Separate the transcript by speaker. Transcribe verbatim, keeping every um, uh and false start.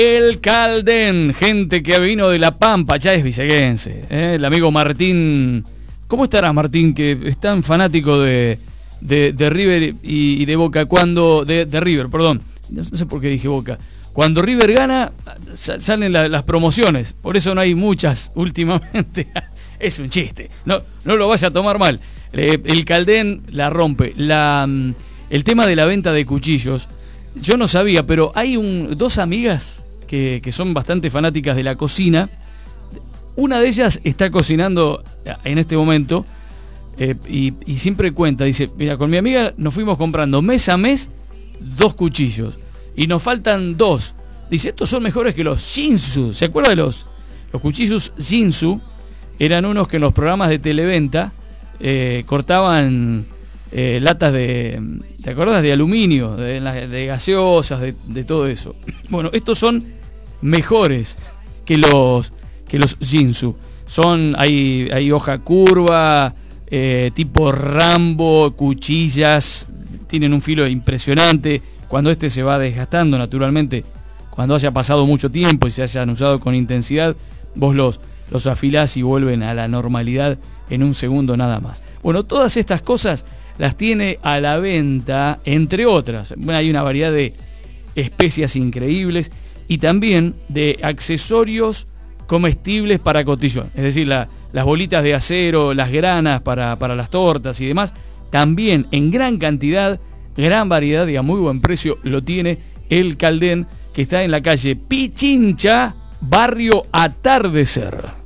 Speaker 1: El Caldén, gente que vino de La Pampa, ya es viceguense, ¿eh? El amigo Martín. ¿Cómo estarás, Martín, que es tan fanático de, de, de River y, y de Boca? Cuando de, de River, perdón, no sé por qué dije Boca. Cuando River gana, salen la, las promociones, por eso no hay muchas últimamente. Es un chiste, no, no lo vaya a tomar mal. El Caldén la rompe. La, el tema de la venta de cuchillos, yo no sabía, pero hay un, dos amigas que, que son bastante fanáticas de la cocina. Una de ellas está cocinando en este momento eh, y, y siempre cuenta, dice, mira, con mi amiga nos fuimos comprando mes a mes dos cuchillos y nos faltan dos. Dice, estos son mejores que los Shinsu. ¿Se acuerda de los, los cuchillos Shinsu? Eran unos que en los programas de televenta eh, cortaban eh, latas de, ¿te acuerdas? De aluminio, de, de gaseosas, de, de todo eso. Bueno, estos son mejores que los que los Shinsu. Son, hay, hay hoja curva, eh, tipo Rambo, cuchillas, tienen un filo impresionante. Cuando este se va desgastando, naturalmente, cuando haya pasado mucho tiempo y se hayan usado con intensidad, vos los, los afilás y vuelven a la normalidad en un segundo nada más. Bueno, todas estas cosas las tiene a la venta, entre otras. Bueno, hay una variedad de especias increíbles y también de accesorios comestibles para cotillón. Es decir, la, las bolitas de acero, las granas para, para las tortas y demás, también en gran cantidad, gran variedad y a muy buen precio lo tiene el Caldén, que está en la calle Pichincha, barrio Atardecer.